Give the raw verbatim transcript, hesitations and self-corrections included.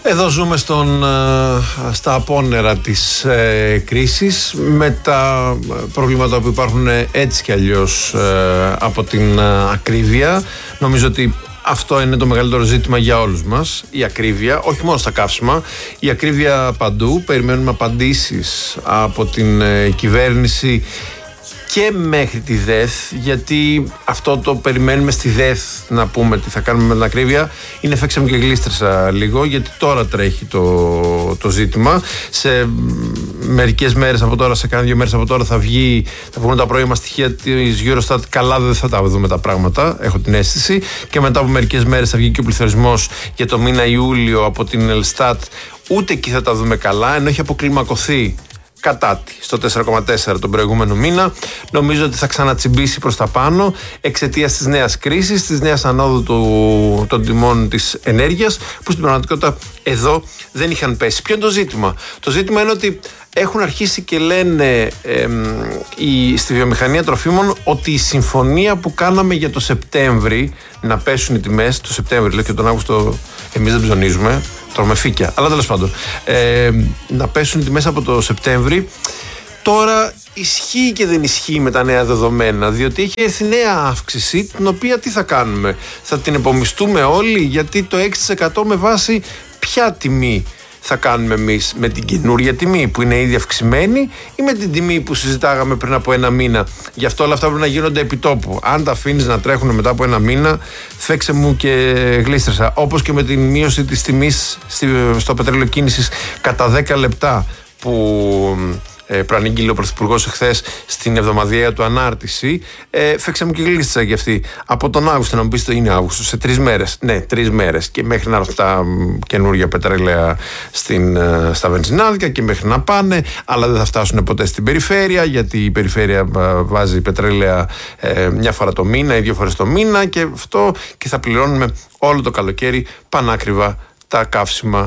Εδώ ζούμε στον, στα απόνερα της ε, κρίσης, με τα προβλήματα που υπάρχουν έτσι κι αλλιώς ε, από την ε, ακρίβεια. Νομίζω ότι αυτό είναι το μεγαλύτερο ζήτημα για όλους μας, η ακρίβεια, όχι μόνο στα καύσιμα, η ακρίβεια παντού. Περιμένουμε απαντήσεις από την ε, κυβέρνηση και μέχρι τη ΔΕΘ, γιατί αυτό το περιμένουμε στη ΔΕΘ να πούμε τι θα κάνουμε με την ακρίβεια. Είναι φέξαμε και γλίστρεσα λίγο, γιατί τώρα τρέχει το, το ζήτημα. Σε μερικές μέρες από τώρα, σε κάνα δύο μέρες από τώρα θα βγει, θα βγουν τα πρώιμα στοιχεία της Eurostat. Καλά δεν θα τα δούμε τα πράγματα, έχω την αίσθηση. Και μετά από μερικές μέρες θα βγει και ο πληθωρισμός για το μήνα Ιούλιο από την Ελστάτ. Ούτε εκεί θα τα δούμε καλά, ενώ έχει αποκλιμακωθεί κατάτι στο τέσσερα κόμμα τέσσερα τον προηγούμενο μήνα. Νομίζω ότι θα ξανατσιμπήσει προς τα πάνω εξαιτίας της νέας κρίσης, της νέας ανόδου του, των τιμών της ενέργειας, που στην πραγματικότητα εδώ δεν είχαν πέσει. Ποιο είναι το ζήτημα? Το ζήτημα είναι ότι έχουν αρχίσει και λένε εμ, η, στη βιομηχανία τροφίμων ότι η συμφωνία που κάναμε για το Σεπτέμβρη να πέσουν οι τιμές, το Σεπτέμβρη, λέω, και τον Αύγουστο εμείς δεν ψωνίζουμε, τρώμε φύκια, αλλά τέλος πάντων, ε, να πέσουν οι τιμές από το Σεπτέμβρη, τώρα ισχύει και δεν ισχύει με τα νέα δεδομένα, διότι έχει έρθει νέα αύξηση, την οποία τι θα κάνουμε? Θα την επομιστούμε όλοι? Γιατί το έξι τοις εκατό με βάση ποια τιμή θα κάνουμε εμείς? Με την καινούρια τιμή που είναι ήδη αυξημένη, ή με την τιμή που συζητάγαμε πριν από ένα μήνα? Γι' αυτό όλα αυτά πρέπει να γίνονται επί τόπου. Αν τα αφήνεις να τρέχουν μετά από ένα μήνα, φέξε μου και γλίστρεσα. Όπως και με την μείωση της τιμής στο πετρέλαιο κίνησης κατά δέκα λεπτά που Ε, προανήγγειλε ο Πρωθυπουργός εχθές στην εβδομαδιαία του ανάρτηση. Ε, φέξαμε και γλίστησα για αυτή. Από τον Αύγουστο, να μου πεις το είναι Αύγουστο, σε τρεις μέρες. Ναι, τρεις μέρες. Και μέχρι να έρθουν τα καινούργια πετρέλαια στην, στα βενζινάδικα και μέχρι να πάνε, αλλά δεν θα φτάσουν ποτέ στην περιφέρεια, γιατί η περιφέρεια βάζει πετρέλαια ε, μια φορά το μήνα ή δύο φορές το μήνα, και αυτό, και θα πληρώνουμε όλο το καλοκαίρι πανάκριβα τα καύσιμα